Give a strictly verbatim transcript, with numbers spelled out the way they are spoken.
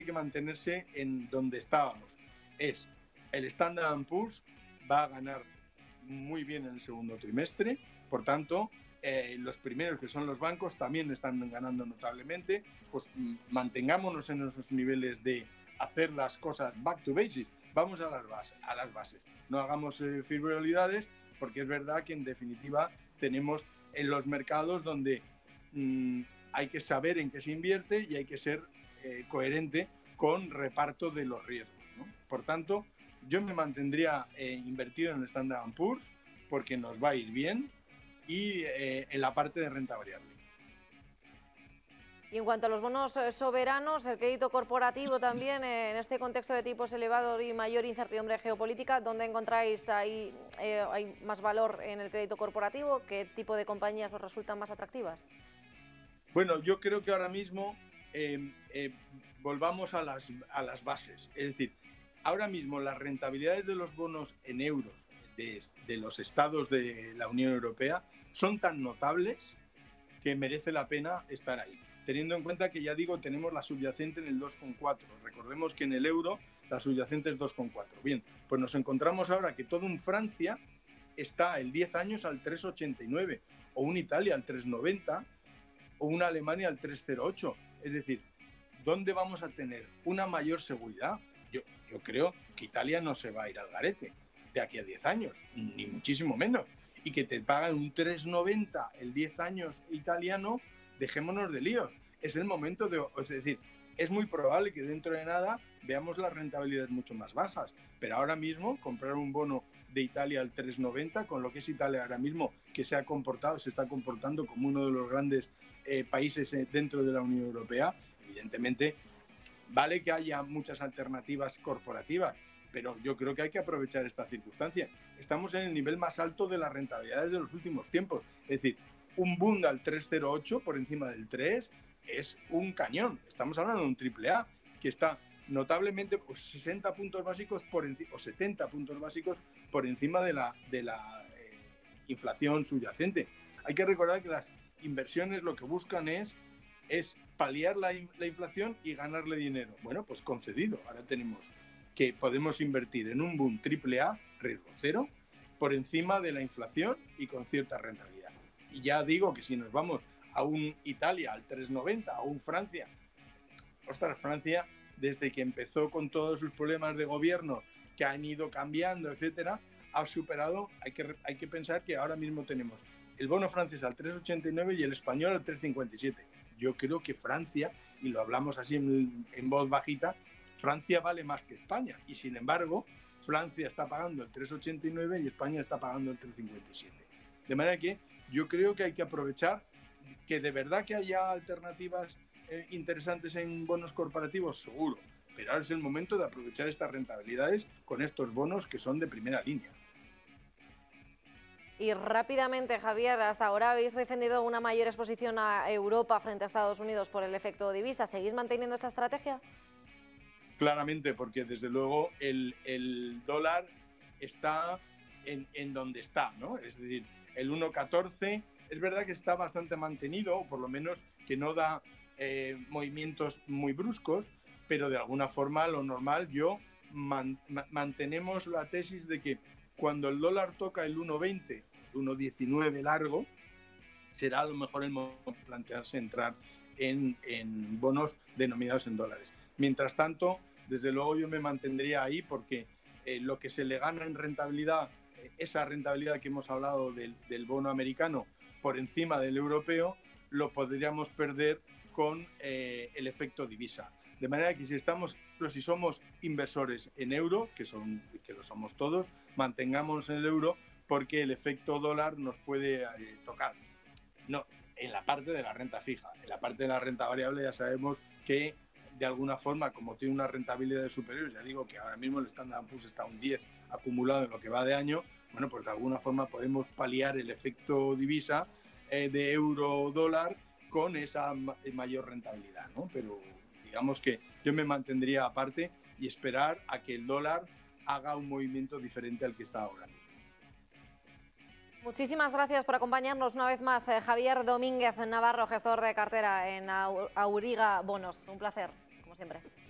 que mantenerse en donde estábamos. Es el Standard and Poor's va a ganar muy bien en el segundo trimestre, por tanto, eh, los primeros, que son los bancos, también están ganando notablemente. Pues mantengámonos en esos niveles de hacer las cosas back to basics. Vamos a las bases, a las bases. No hagamos eh, frivolidades, porque es verdad que en definitiva tenemos en los mercados donde mmm, hay que saber en qué se invierte y hay que ser eh, coherente con reparto de los riesgos, ¿no? Por tanto, yo me mantendría eh, invertido en el Standard and Poor's porque nos va a ir bien y eh, en la parte de renta variable. Y en cuanto a los bonos soberanos, el crédito corporativo también, en este contexto de tipos elevados y mayor incertidumbre geopolítica, ¿dónde encontráis ahí eh, hay más valor en el crédito corporativo? ¿Qué tipo de compañías os resultan más atractivas? Bueno, yo creo que ahora mismo eh, eh, volvamos a las, a las bases. Es decir, ahora mismo las rentabilidades de los bonos en euros de, de los estados de la Unión Europea son tan notables que merece la pena estar ahí. Teniendo en cuenta que, ya digo, tenemos la subyacente en el dos coma cuatro. Recordemos que en el euro la subyacente es dos coma cuatro. Bien, pues nos encontramos ahora que todo un Francia está el diez años al tres coma ochenta y nueve, o un Italia al tres coma noventa, o una Alemania al tres coma cero ocho. Es decir, ¿dónde vamos a tener una mayor seguridad? Yo, yo creo que Italia no se va a ir al garete de aquí a diez años, ni muchísimo menos. Y que te pagan un tres coma noventa el diez años italiano, dejémonos de líos. Es el momento de... Es decir, es muy probable que dentro de nada veamos las rentabilidades mucho más bajas, pero ahora mismo comprar un bono de Italia al tres coma noventa, con lo que es Italia ahora mismo, que se ha comportado, se está comportando como uno de los grandes eh, países dentro de la Unión Europea, evidentemente vale que haya muchas alternativas corporativas, pero yo creo que hay que aprovechar esta circunstancia. Estamos en el nivel más alto de las rentabilidades de los últimos tiempos. Es decir, un Bund al tres coma cero ocho por encima del tres es un cañón. Estamos hablando de un triple A que está notablemente pues, sesenta puntos básicos por o setenta puntos básicos por encima de la, de la eh, inflación subyacente. Hay que recordar que las inversiones lo que buscan es, es paliar la, la inflación y ganarle dinero. Bueno, pues concedido. Ahora tenemos que podemos invertir en un Bund triple A, riesgo cero, por encima de la inflación y con cierta rentabilidad. Y ya digo que si nos vamos a un Italia al tres coma noventa, a un Francia, ostras, Francia, desde que empezó con todos sus problemas de gobierno que han ido cambiando, etcétera, ha superado, hay que, hay que pensar que ahora mismo tenemos el bono francés al tres coma ochenta y nueve y el español al tres coma cincuenta y siete. Yo creo que Francia, y lo hablamos así en, en voz bajita, Francia vale más que España y sin embargo Francia está pagando el tres coma ochenta y nueve y España está pagando el tres coma cincuenta y siete. De manera que yo creo que hay que aprovechar que de verdad que haya alternativas eh, interesantes en bonos corporativos, seguro, pero ahora es el momento de aprovechar estas rentabilidades con estos bonos que son de primera línea. Y rápidamente, Javier, hasta ahora habéis defendido una mayor exposición a Europa frente a Estados Unidos por el efecto divisa. ¿Seguís manteniendo esa estrategia? Claramente, porque desde luego el, el dólar está en, en donde está, ¿no? Es decir, el uno coma catorce es verdad que está bastante mantenido, o por lo menos que no da eh, movimientos muy bruscos, pero de alguna forma lo normal, yo man, ma, mantenemos la tesis de que cuando el dólar toca el uno veinte, uno diecinueve largo, será a lo mejor el momento de plantearse entrar en, en bonos denominados en dólares. Mientras tanto, desde luego yo me mantendría ahí porque eh, lo que se le gana en rentabilidad, eh, esa rentabilidad que hemos hablado del, del bono americano por encima del europeo, lo podríamos perder con eh, el efecto divisa. De manera que si estamos, si somos inversores en euro, que, son, que lo somos todos, mantengamos el euro porque el efecto dólar nos puede eh, tocar. No, en la parte de la renta fija. En la parte de la renta variable ya sabemos que de alguna forma, como tiene una rentabilidad superior, ya digo que ahora mismo el Standard and Poor's está un diez acumulado en lo que va de año, bueno, pues de alguna forma podemos paliar el efecto divisa eh, de euro-dólar con esa ma mayor rentabilidad, ¿no? Pero digamos que yo me mantendría aparte y esperar a que el dólar haga un movimiento diferente al que está ahora. Muchísimas gracias por acompañarnos una vez más, eh, Javier Domínguez Navarro, gestor de cartera en Auriga Bonos. Un placer, como siempre.